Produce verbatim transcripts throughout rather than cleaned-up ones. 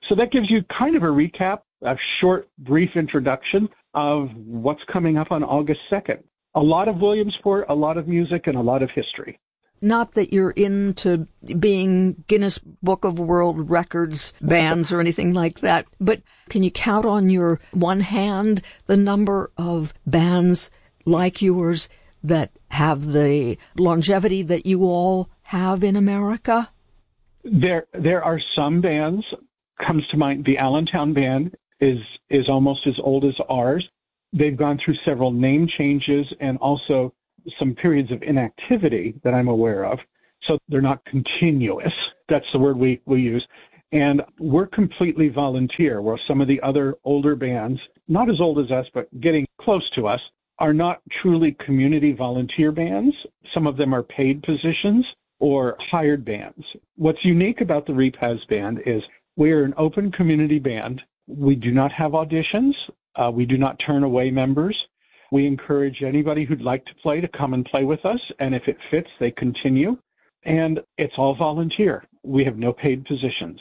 So that gives you kind of a recap, a short, brief introduction of what's coming up on August second. A lot of Williamsport, a lot of music, and a lot of history. Not that you're into being Guinness Book of World Records bands or anything like that, but can you count on your one hand the number of bands like yours that have the longevity that you all have in America? There there are some bands. Comes to mind, the Allentown Band is is almost as old as ours. They've gone through several name changes and also some periods of inactivity that I'm aware of. So they're not continuous. That's the word we, we use. And we're completely volunteer, where some of the other older bands, not as old as us, but getting close to us, are not truly community volunteer bands. Some of them are paid positions or hired bands. What's unique about the Repaz Band is we are an open community band. We do not have auditions. Uh, we do not turn away members. We encourage anybody who'd like to play to come and play with us, and if it fits, they continue. And it's all volunteer. We have no paid positions.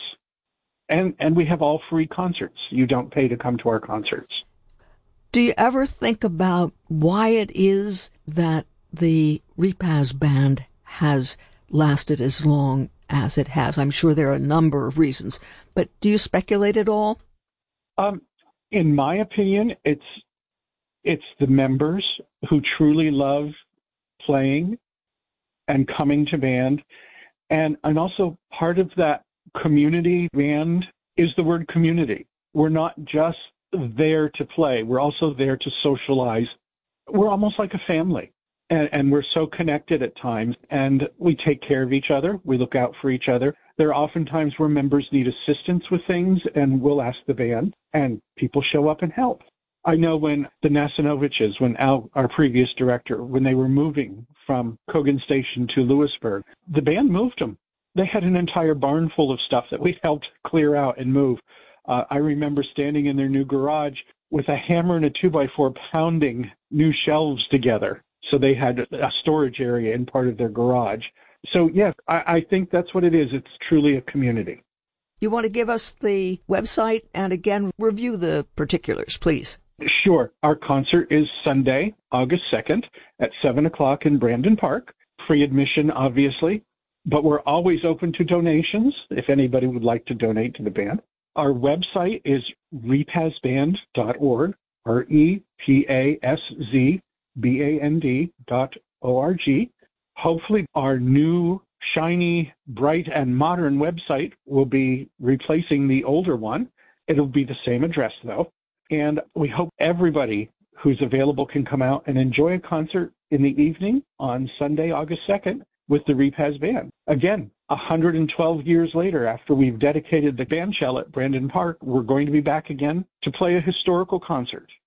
And and we have all free concerts. You don't pay to come to our concerts. Do you ever think about why it is that the Repaz Band has lasted as long as it has? I'm sure there are a number of reasons, but do you speculate at all? Um, in my opinion, it's it's the members who truly love playing and coming to band. And, and also part of that community band is the word community. We're not just there to play. We're also there to socialize. We're almost like a family. And, and we're so connected at times. And we take care of each other. We look out for each other. There are often times where members need assistance with things, and we'll ask the band, and people show up and help. I know when the Nasinoviches, when Al, our previous director, when they were moving from Cogan Station to Lewisburg, the band moved them. They had an entire barn full of stuff that we helped clear out and move. Uh, I remember standing in their new garage with a hammer and a two by four pounding new shelves together. So they had a storage area in part of their garage. So, yes, I, I think that's what it is. It's truly a community. You want to give us the website and, again, review the particulars, please? Sure. Our concert is Sunday, August second at seven o'clock in Brandon Park. Free admission, obviously, but we're always open to donations if anybody would like to donate to the band. Our website is repaz band dot org, R E P A S Z B A N D dot O R G. Hopefully our new, shiny, bright, and modern website will be replacing the older one. It'll be the same address, though. And we hope everybody who's available can come out and enjoy a concert in the evening on Sunday, August second, with the Repaz Band. Again, one hundred twelve years later, after we've dedicated the band shell at Brandon Park, we're going to be back again to play a historical concert.